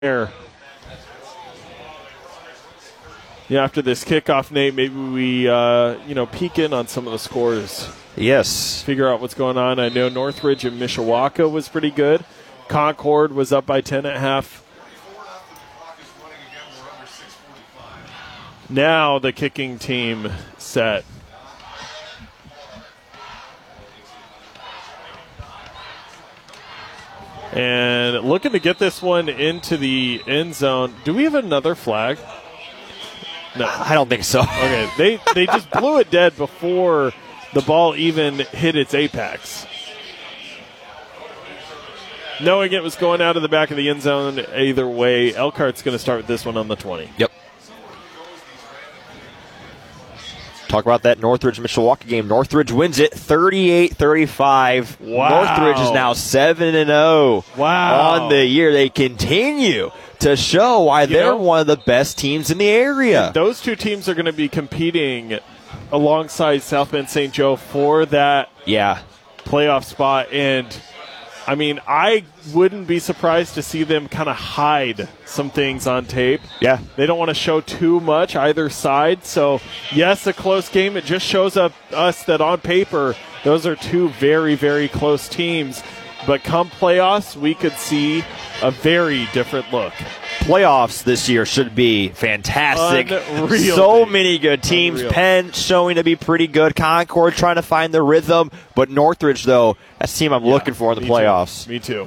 there. Yeah, after this kickoff, Nate, maybe we peek in on some of the scores. Yes. Figure out what's going on. I know Northridge and Mishawaka was pretty good. Concord was up by 10.5. Now the kicking team set. And looking to get this one into the end zone. Do we have another flag? No. I don't think so. Okay, they just blew it dead before the ball even hit its apex. Knowing it was going out of the back of the end zone either way, Elkhart's going to start with this one on the 20. Yep. Talk about that Northridge-Mishawaka game. Northridge wins it 38-35. Wow. Northridge is now 7-0 wow. on the year. They continue to show why they're one of the best teams in the area. Those two teams are going to be competing alongside South Bend St. Joe for that playoff spot. And, I mean, I wouldn't be surprised to see them kind of hide some things on tape. Yeah. They don't want to show too much either side. So, yes, a close game. It just shows us that on paper, those are two very, very close teams. But come playoffs, we could see a very different look. Playoffs this year should be fantastic. Unreal. So many good teams. Unreal. Penn showing to be pretty good. Concord trying to find the rhythm. But Northridge, though, that's the team I'm looking for in the playoffs. Me too.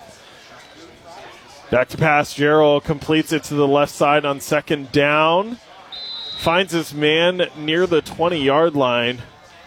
Back to pass. Gerald completes it to the left side on second down. Finds his man near the 20-yard line.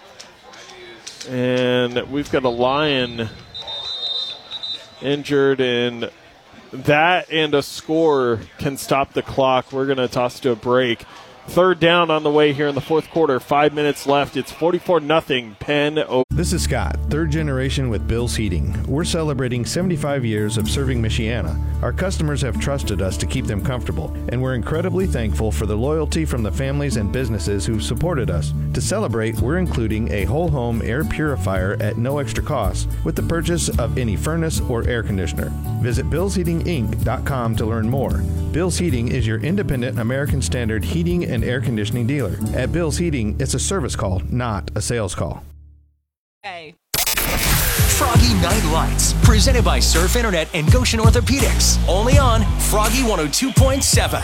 And we've got a Lion injured, and that and a score can stop the clock. We're going to toss to a break. Third down on the way here in the fourth quarter. 5 minutes left. It's 44-0 Penn. This is Scott, third generation with Bill's Heating. We're celebrating 75 years of serving Michiana. Our customers have trusted us to keep them comfortable, and we're incredibly thankful for the loyalty from the families and businesses who've supported us. To celebrate, we're including a whole home air purifier at no extra cost with the purchase of any furnace or air conditioner. Visit BillsHeatingInc.com to learn more. Bill's Heating is your independent American Standard heating and air conditioning dealer. At Bill's Heating, it's a service call, not a sales call. Froggy Night Lights, presented by Surf Internet and Goshen Orthopedics. Only on Froggy 102.7.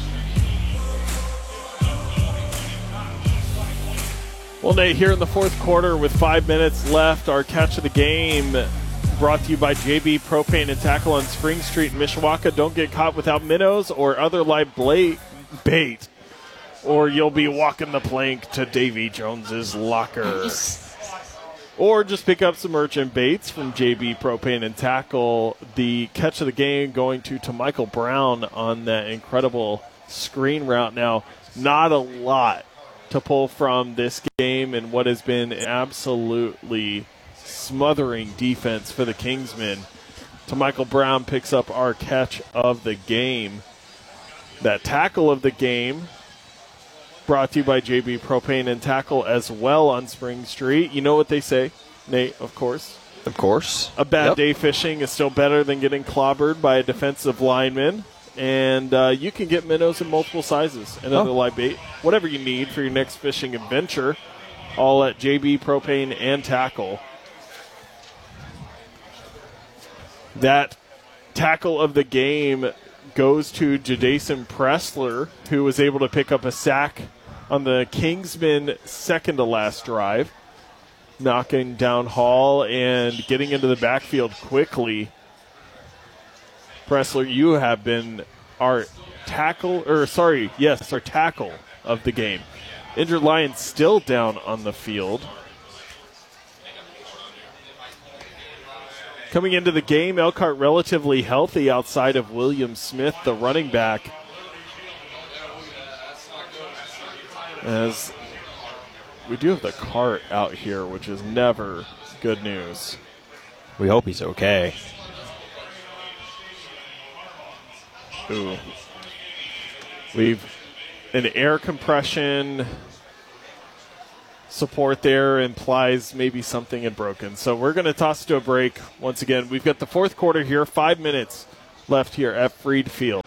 Well, Nate, here in the fourth quarter with 5 minutes left, our catch of the game brought to you by JB Propane and Tackle on Spring Street in Mishawaka. Don't get caught without minnows or other live bait, or you'll be walking the plank to Davy Jones's locker. Or just pick up some merchant baits from JB Propane and Tackle. The catch of the game going to Michael Brown on that incredible screen route. Now, not a lot to pull from this game and what has been absolutely smothering defense for the Kingsmen. Michael Brown picks up our catch of the game. That tackle of the game brought to you by JB Propane and Tackle as well on Spring Street. You know what they say, Nate, of course. Of course. A bad day fishing is still better than getting clobbered by a defensive lineman. And you can get minnows in multiple sizes and other live bait, whatever you need for your next fishing adventure, all at JB Propane and Tackle. That tackle of the game goes to Jadason Pressler, who was able to pick up a sack on the Kingsmen second to last drive, knocking down Hall and getting into the backfield quickly. Pressler, you have been our tackle of the game. Injured Lion still down on the field. Coming into the game, Elkhart relatively healthy outside of William Smith, the running back. As we do have the cart out here, which is never good news. We hope he's okay. Ooh. We've an air compression support there implies maybe something had broken. So we're going to toss to a break once again. We've got the fourth quarter here, 5 minutes left here at Freed Field.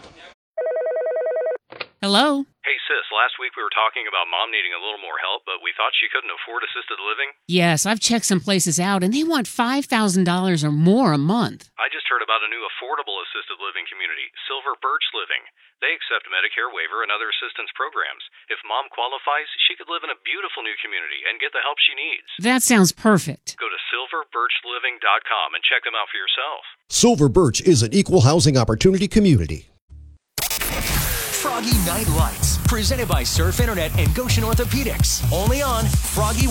Hello? Hey, sis, last week we were talking about Mom needing a little more help, but we thought she couldn't afford assisted living. Yes, I've checked some places out, and they want $5,000 or more a month. I just heard about a new affordable assisted living community, Silver Birch Living. They accept Medicare waiver and other assistance programs. If Mom qualifies, she could live in a beautiful new community and get the help she needs. That sounds perfect. Go to silverbirchliving.com and check them out for yourself. Silver Birch is an equal housing opportunity community. Froggy Night Lights, presented by Surf Internet and Goshen Orthopedics. Only on Froggy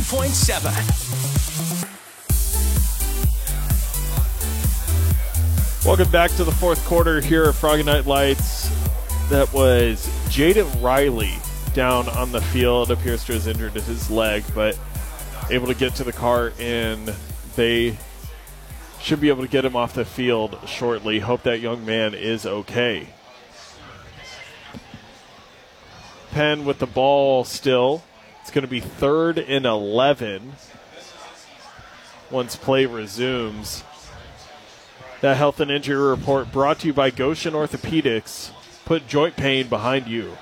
102.7. Welcome back to the fourth quarter here at Froggy Night Lights. That was Jaden Riley down on the field. Appears to have injured his leg, but able to get to the car, and they should be able to get him off the field shortly. Hope that young man is okay. Penn with the ball still. It's going to be 3rd and 11 once play resumes. That health and injury report brought to you by Goshen Orthopedics. Put joint pain behind you.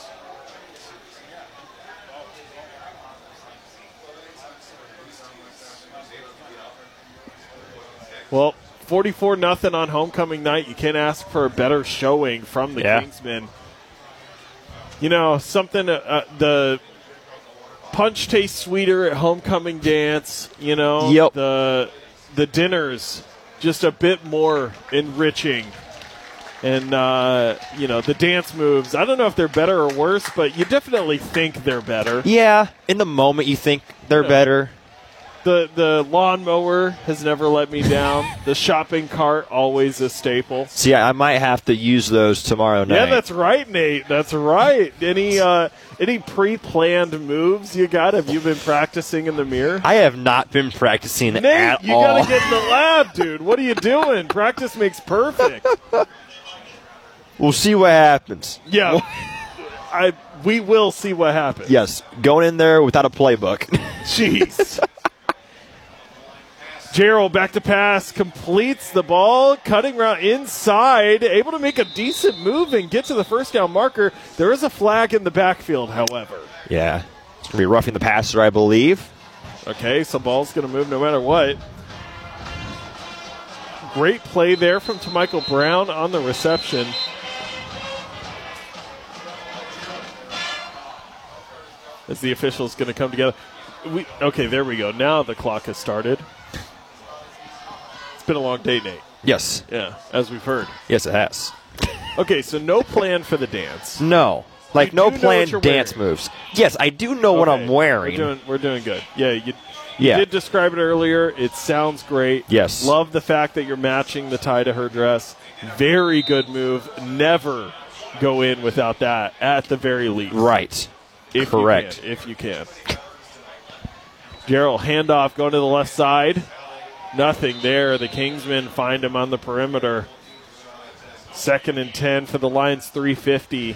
Well, 44-0 on homecoming night. You can't ask for a better showing from the Kingsmen. You know, something, the punch tastes sweeter at homecoming dance. You know, Yep. the dinners just a bit more enriching. And, you know, the dance moves, I don't know if they're better or worse, but you definitely think they're better. Yeah, in the moment you think they're better. The lawnmower has never let me down. The shopping cart, always a staple. See, I might have to use those tomorrow night. Yeah, that's right, Nate. That's right. Any pre-planned moves you got? Have you been practicing in the mirror? I have not been practicing Nate, at you all. got to get in the lab, dude. What are you doing? Practice makes perfect. We'll see what happens. Yeah. We will see what happens. Yes, going in there without a playbook. Jeez. Gerald back to pass, completes the ball, cutting route inside, able to make a decent move and get to the first down marker. There is a flag in the backfield, however. Yeah. It's going to be roughing the passer, I believe. Okay, so ball's going to move no matter what. Great play there from Michael Brown on the reception. As the officials going to come together. Okay, there we go. Now the clock has started. It's been a long day, Nate. Yes. Yeah, as we've heard. Yes, it has. Okay, so no plan for the dance. No. Like, You no do know planned what you're dance wearing. moves. Yes, I do know what I'm wearing. We're doing good. Yeah, you Yeah. did describe it earlier. It sounds great. Yes. Love the fact that you're matching the tie to her dress. Very good move. Never go in without that, at the very least. Right. Correct. If you can. Gerald, handoff going to the left side. Nothing there. The Kingsmen find him on the perimeter. 2nd and 10 for the Lions, 3:50.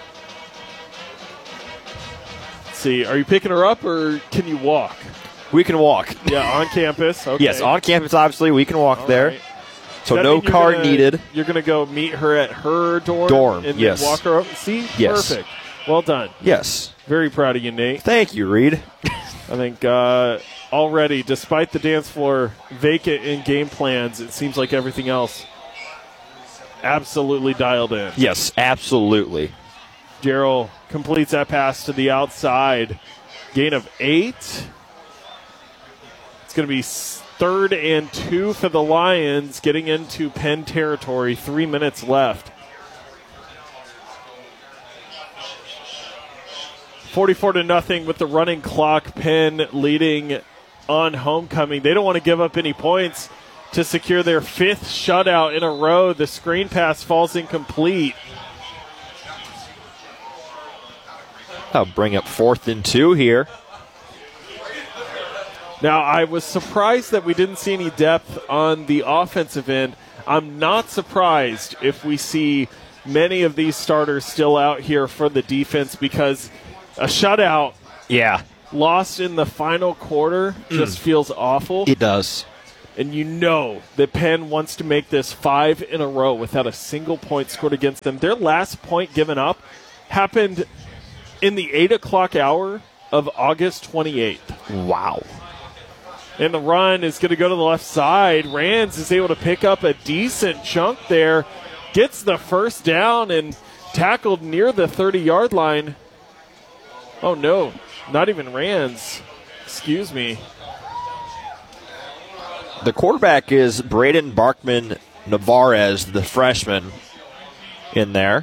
Let's see, are you picking her up or can you walk? We can walk. Yeah, on campus. Okay. Yes, on campus, obviously. We can walk All there. right. So Does that no mean you're car gonna- needed. You're going to go meet her at her dorm? Dorm, And yes. then walk her up? See? Yes. Perfect. Well done. Yes. Very proud of you, Nate. Thank you, Reed. I think already, despite the dance floor vacant in game plans, it seems like everything else absolutely dialed in. Yes, absolutely. Gerald completes that pass to the outside. Gain of 8. It's going to be 3rd and 2 for the Lions, getting into Penn territory. 3 minutes left. 44-0 with the running clock. Penn leading on homecoming. They don't want to give up any points to secure their 5th shutout in a row. The screen pass falls incomplete. I'll bring up 4th and 2 here. Now, I was surprised that we didn't see any depth on the offensive end. I'm not surprised if we see many of these starters still out here for the defense, because a shutout Yeah, lost in the final quarter just feels awful. it does. And you know that Penn wants to make this 5 in a row without a single point scored against them. Their last point given up happened in the 8 o'clock hour of August 28th. Wow. And the run is going to go to the left side. Rands is able to pick up a decent chunk there. Gets the first down and tackled near the 30-yard line. Oh, no. Not even Rands. Excuse me. The quarterback is Braden Barkman Navarez, the freshman in there.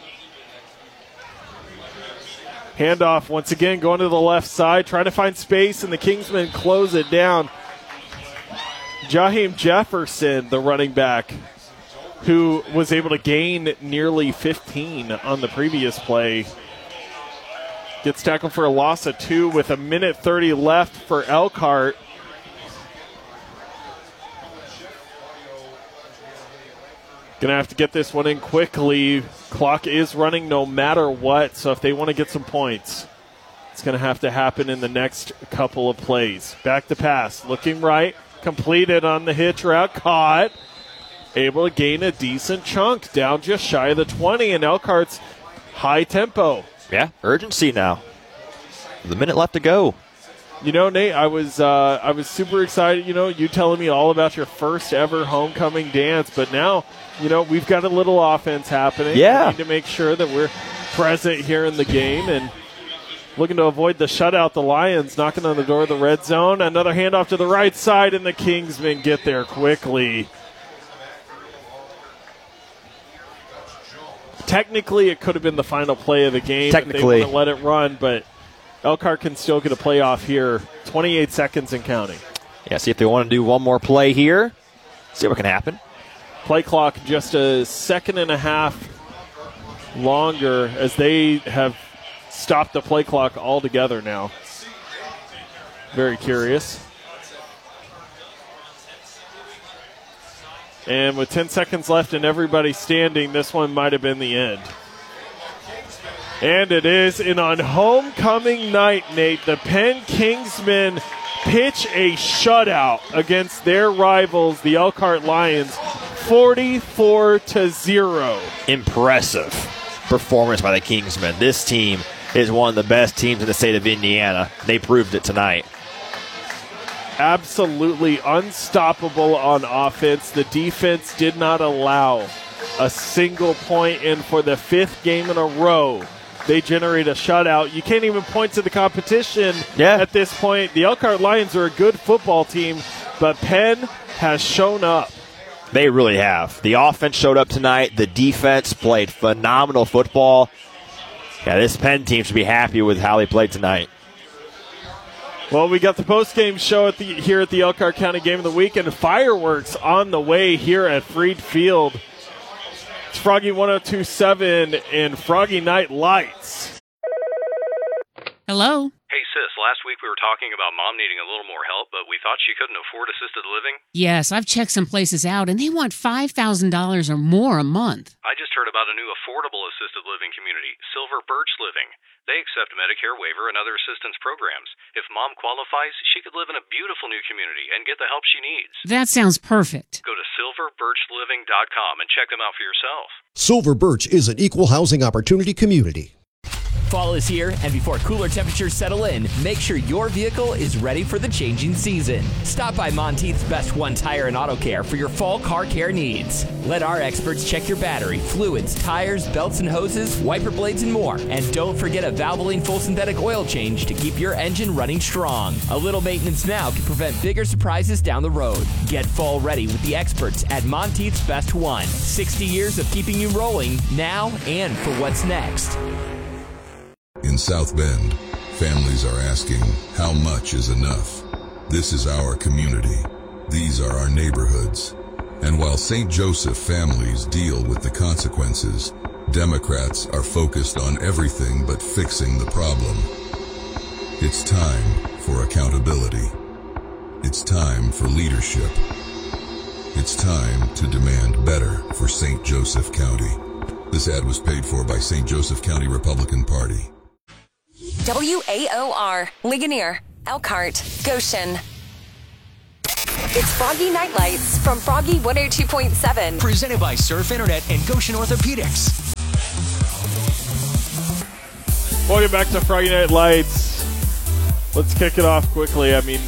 Handoff once again going to the left side, trying to find space, and the Kingsmen close it down. Jaheim Jefferson, the running back, who was able to gain nearly 15 on the previous play, gets tackled for a loss of 2 with 1:30 left for Elkhart. Going to have to get this one in quickly. Clock is running no matter what, so if they want to get some points, it's going to have to happen in the next couple of plays. Back to pass, looking right, completed on the hitch route, caught, able to gain a decent chunk, down just shy of the 20, and Elkhart's high tempo. Yeah, urgency now. With a minute left to go. You know, Nate, I was super excited, you telling me all about your first ever homecoming dance, but now, we've got a little offense happening. Yeah. We need to make sure that we're present here in the game and looking to avoid the shutout. The Lions knocking on the door of the red zone. Another handoff to the right side, and the Kingsmen get there quickly. Technically, it could have been the final play of the game. Technically. If they wouldn't let it run, but Elkhart can still get a playoff here. 28 seconds and counting. Yeah, see if they want to do one more play here. See what can happen. Play clock just a second and a half longer as they have stopped the play clock altogether now. Very curious. And with 10 seconds left and everybody standing, this one might have been the end. And it is. And on homecoming night, Nate, the Penn Kingsmen pitch a shutout against their rivals, the Elkhart Lions, 44-0. Impressive performance by the Kingsmen. This team is one of the best teams in the state of Indiana. They proved it tonight. Absolutely unstoppable on offense. The defense did not allow a single point, and for the 5th game in a row, they generate a shutout. You can't even point to the competition at this point. The Elkhart Lions are a good football team, but Penn has shown up. They really have. The offense showed up tonight. The defense played phenomenal football. Yeah, this Penn team should be happy with how they played tonight. Well, we got the post-game show here at the Elkhart County Game of the Week, and fireworks on the way here at Freed Field. It's Froggy 102.7 and Froggy Night Lights. Hello? Hey, sis, last week we were talking about Mom needing a little more help, but we thought she couldn't afford assisted living. Yes, I've checked some places out, and they want $5,000 or more a month. I just heard about a new affordable assisted living community, Silver Birch Living. They accept Medicare waiver and other assistance programs. If Mom qualifies, she could live in a beautiful new community and get the help she needs. That sounds perfect. Go to silverbirchliving.com and check them out for yourself. Silver Birch is an equal housing opportunity community. Fall is here, and before cooler temperatures settle in, make sure your vehicle is ready for the changing season. Stop by Monteith's Best One Tire and Auto Care for your fall car care needs. Let our experts check your battery, fluids, tires, belts and hoses, wiper blades, and more. And don't forget a Valvoline full synthetic oil change to keep your engine running strong. A little maintenance now can prevent bigger surprises down the road. Get fall ready with the experts at Monteith's Best One. 60 years of keeping you rolling now and for what's next. In South Bend, families are asking, how much is enough? This is our community. These are our neighborhoods. And while St. Joseph families deal with the consequences, Democrats are focused on everything but fixing the problem. It's time for accountability. It's time for leadership. It's time to demand better for St. Joseph County. This ad was paid for by St. Joseph County Republican Party. WAOR, Ligonier, Elkhart, Goshen. It's Froggy Night Lights from Froggy 102.7. Presented by Surf Internet and Goshen Orthopedics. Welcome back to Froggy Night Lights. Let's kick it off quickly.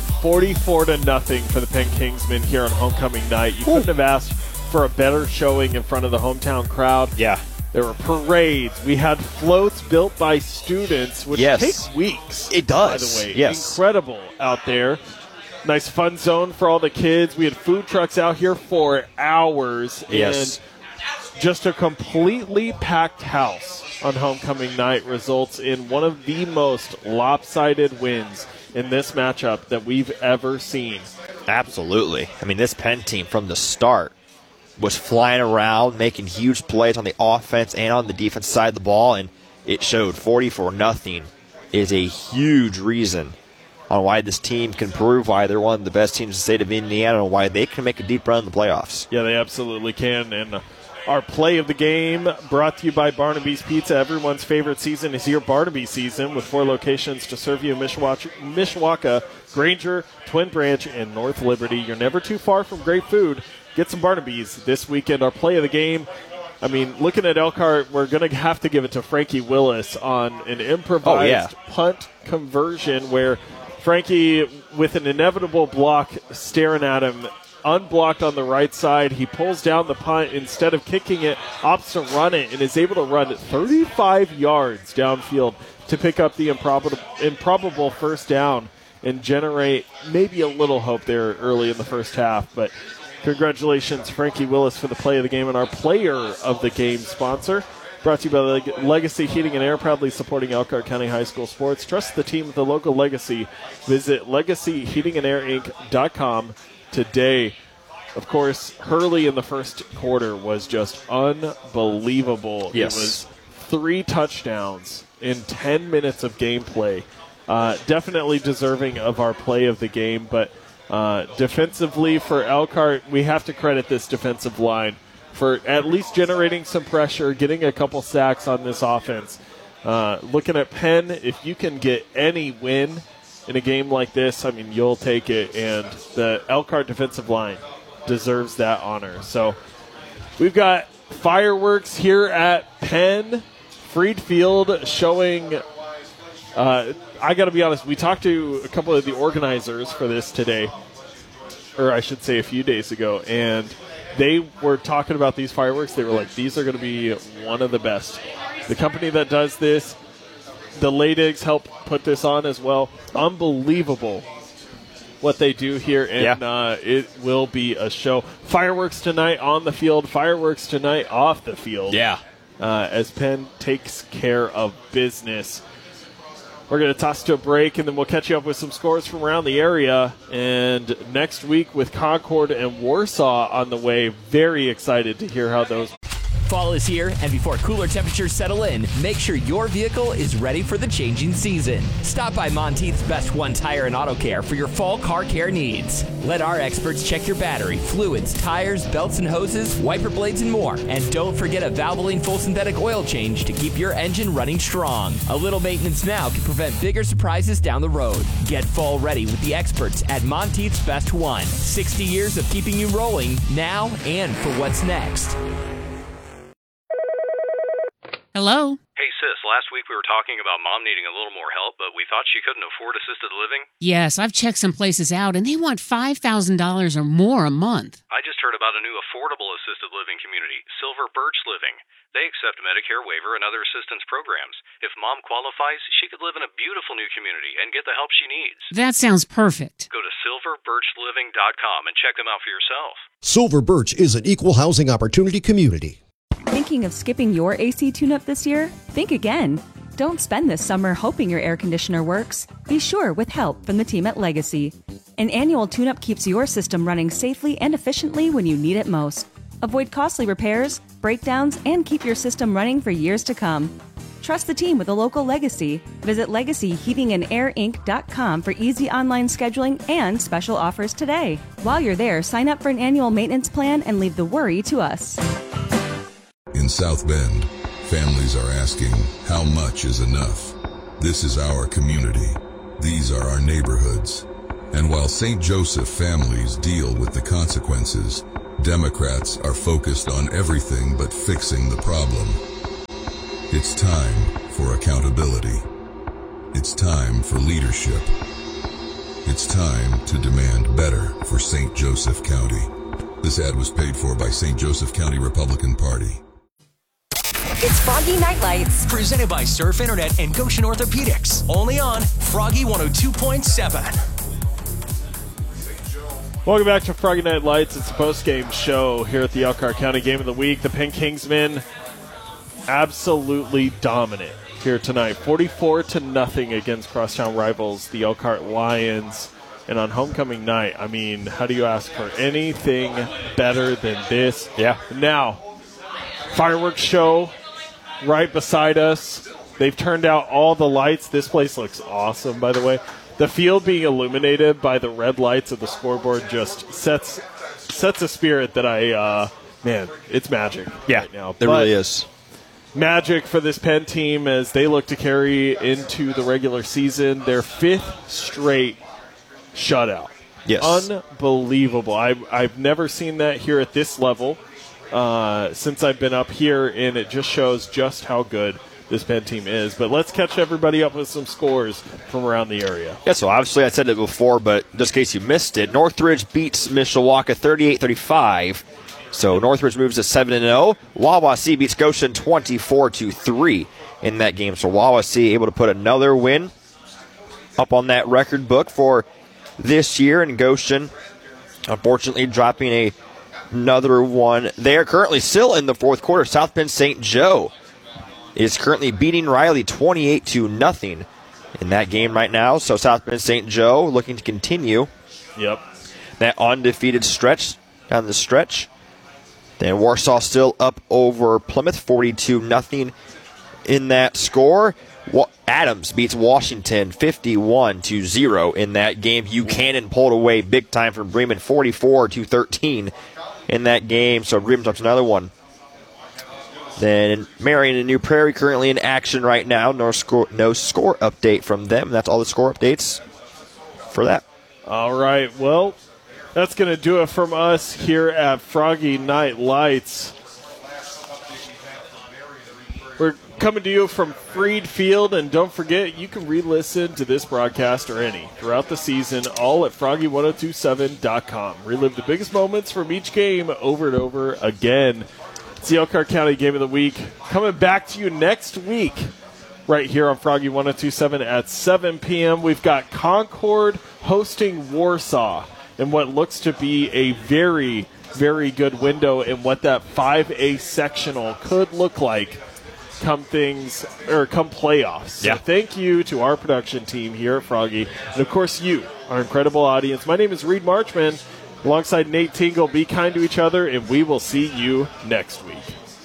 44-0 for the Penn Kingsmen here on homecoming night. You couldn't have asked for a better showing in front of the hometown crowd. Yeah. There were parades. We had floats built by students, which takes weeks. It does. By the way, yes. Incredible out there. Nice fun zone for all the kids. We had food trucks out here for hours. Yes. And just a completely packed house on homecoming night results in one of the most lopsided wins in this matchup that we've ever seen. Absolutely. This Penn team from the start was flying around, making huge plays on the offense and on the defense side of the ball, and it showed. 44-0 is a huge reason on why this team can prove why they're one of the best teams in the state of Indiana and why they can make a deep run in the playoffs. Yeah, they absolutely can. And our play of the game brought to you by Barnaby's Pizza. Everyone's favorite season is here, Barnaby season, with 4 locations to serve you in Mishawaka, Granger, Twin Branch, and North Liberty. You're never too far from great food. Get some Barnaby's this weekend. Our play of the game, looking at Elkhart, we're going to have to give it to Frankie Willis on an improvised punt conversion where Frankie, with an inevitable block staring at him, unblocked on the right side, he pulls down the punt. Instead of kicking it, opts to run it and is able to run 35 yards downfield to pick up the improbable first down and generate maybe a little hope there early in the first half. But congratulations, Frankie Willis, for the play of the game and our player of the game sponsor. Brought to you by Legacy Heating and Air, proudly supporting Elkhart County High School sports. Trust the team with the local Legacy. Visit LegacyHeatingandAirInc.com today. Of course, Hurley in the first quarter was just unbelievable. Yes. It was 3 touchdowns in 10 minutes of gameplay. Definitely deserving of our play of the game, but defensively for Elkhart, we have to credit this defensive line for at least generating some pressure, getting a couple sacks on this offense. Looking at Penn, if you can get any win in a game like this, you'll take it, and the Elkhart defensive line deserves that honor. So we've got fireworks here at Penn. Freed Field showing, I got to be honest, we talked to a couple of the organizers for this today, or I should say a few days ago, and they were talking about these fireworks. They were like, these are going to be one of the best. The company that does this, the Ladigs, help put this on as well. Unbelievable what they do here, and it will be a show. Fireworks tonight on the field, fireworks tonight off the field. Yeah. As Penn takes care of business. We're going to toss to a break, and then we'll catch you up with some scores from around the area. And next week with Concord and Warsaw on the way, very excited to hear how those... Fall is here, and before cooler temperatures settle in, make sure your vehicle is ready for the changing season. Stop by Monteith's Best One Tire and Auto Care for your fall car care needs. Let our experts check your battery, fluids, tires, belts and hoses, wiper blades, and more. And don't forget a Valvoline full synthetic oil change to keep your engine running strong. A little maintenance now can prevent bigger surprises down the road. Get fall ready with the experts at Monteith's Best One. 60 years of keeping you rolling now and for what's next. Hello? Hey, sis, last week we were talking about Mom needing a little more help, but we thought she couldn't afford assisted living. Yes, I've checked some places out, and they want $5,000 or more a month. I just heard about a new affordable assisted living community, Silver Birch Living. They accept Medicare waiver and other assistance programs. If Mom qualifies, she could live in a beautiful new community and get the help she needs. That sounds perfect. Go to silverbirchliving.com and check them out for yourself. Silver Birch is an equal housing opportunity community. Thinking of skipping your AC tune-up this year? Think again. Don't spend this summer hoping your air conditioner works. Be sure with help from the team at Legacy. An annual tune-up keeps your system running safely and efficiently when you need it most. Avoid costly repairs, breakdowns, and keep your system running for years to come. Trust the team with a local Legacy. Visit LegacyHeatingandAirInc.com for easy online scheduling and special offers today. While you're there, sign up for an annual maintenance plan and leave the worry to us. In South Bend, families are asking, how much is enough? This is our community. These are our neighborhoods. And while St. Joseph families deal with the consequences, Democrats are focused on everything but fixing the problem. It's time for accountability. It's time for leadership. It's time to demand better for St. Joseph County. This ad was paid for by St. Joseph County Republican Party. It's Froggy Night Lights. Presented by Surf Internet and Goshen Orthopedics. Only on Froggy 102.7. Welcome back to Froggy Night Lights. It's a post-game show here at the Elkhart County Game of the Week. The Penn Kingsmen absolutely dominant here tonight. 44-0 against crosstown rivals, the Elkhart Lions. And on homecoming night, I mean, how do you ask for anything better than this? Yeah. Now, fireworks show right beside us. They've turned out all the lights. This place looks awesome, by the way. The field being illuminated by the red lights of the scoreboard just sets a spirit that man, it's magic right now. It really is. Magic for this Penn team as they look to carry into the regular season their 5th straight shutout. Yes. Unbelievable. I've never seen that here at this level since I've been up here, and it just shows just how good this Penn team is. But let's catch everybody up with some scores from around the area. Yeah, so obviously I said it before, but just in case you missed it, Northridge beats Mishawaka 38-35. So Northridge moves to 7-0. Wawasee beats Goshen 24-3 in that game. So Wawasee able to put another win up on that record book for this year, and Goshen unfortunately dropping another one. They are currently still in the fourth quarter. South Bend St. Joe is currently beating Riley 28-0 in that game right now. So South Bend St. Joe looking to continue that undefeated stretch down the stretch. Then Warsaw still up over Plymouth 42-0 in that score. Adams beats Washington 51-0 in that game. Buchanan pulled away big time from Bremen 44-13 in that game. So Bremen drops another one. Then Marion and New Prairie currently in action right now. No score update from them. That's all the score updates for that. All right. Well, that's going to do it from us here at Froggy Night Lights. We're coming to you from Freed Field, and don't forget, you can re-listen to this broadcast or any throughout the season, all at froggy1027.com. Relive the biggest moments from each game over and over again. It's the Elkhart County Game of the Week. Coming back to you next week right here on Froggy 1027 at 7 p.m. We've got Concord hosting Warsaw in what looks to be a very, very good window in what that 5A sectional could look like come playoffs. So thank you to our production team here at Froggy, and of course you, our incredible audience. My name is Reed Marchman, alongside Nate Tingle. Be kind to each other, and we will see you next week.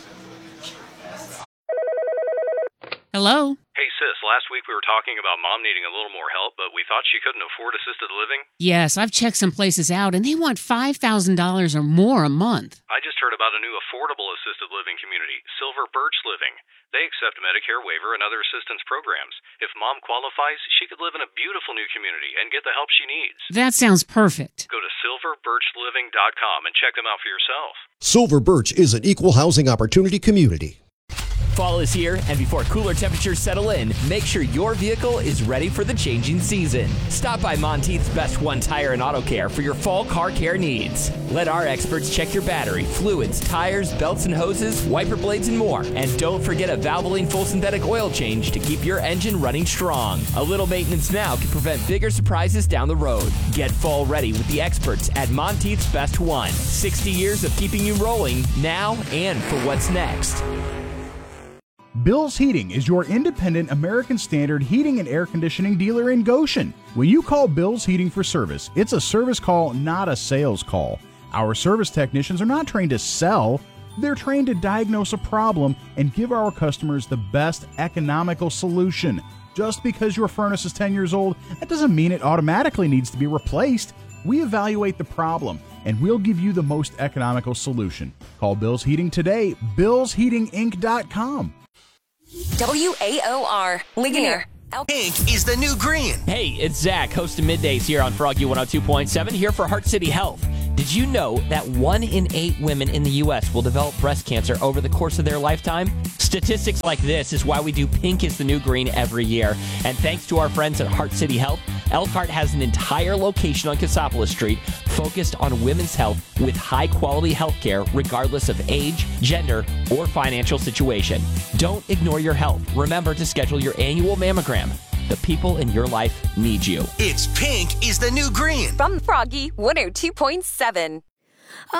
Hello? Hey, sis, last week we were talking about Mom needing a little more help, but we thought she couldn't afford assisted living. Yes, I've checked some places out, and they want $5,000 or more a month. I just heard about a new affordable assisted living community, Silver Birch Living. They accept Medicare waiver and other assistance programs. If Mom qualifies, she could live in a beautiful new community and get the help she needs. That sounds perfect. Go to silverbirchliving.com and check them out for yourself. Silver Birch is an equal housing opportunity community. Fall is here, and before cooler temperatures settle in, make sure your vehicle is ready for the changing season. Stop by Monteith's Best One Tire and Auto Care for your fall car care needs. Let our experts check your battery, fluids, tires, belts and hoses, wiper blades, and more. And don't forget a Valvoline full synthetic oil change to keep your engine running strong. A little maintenance now can prevent bigger surprises down the road. Get fall ready with the experts at Monteith's Best One. 60 years of keeping you rolling now and for what's next. Bill's Heating is your independent American Standard heating and air conditioning dealer in Goshen. When you call Bill's Heating for service, it's a service call, not a sales call. Our service technicians are not trained to sell. They're trained to diagnose a problem and give our customers the best economical solution. Just because your furnace is 10 years old, that doesn't mean it automatically needs to be replaced. We evaluate the problem, and we'll give you the most economical solution. Call Bill's Heating today, billsheatinginc.com. WAOR, Ligonier. Pink is the new green. Hey, it's Zach, host of Middays here on Froggy 102.7, here for Heart City Health. Did you know that 1 in 8 women in the U.S. will develop breast cancer over the course of their lifetime? Statistics like this is why we do Pink is the New Green every year. And thanks to our friends at Heart City Health, Elkhart has an entire location on Cassopolis Street focused on women's health with high-quality health care regardless of age, gender, or financial situation. Don't ignore your health. Remember to schedule your annual mammogram. The people in your life need you. It's Pink is the New Green. From Froggy 102.7.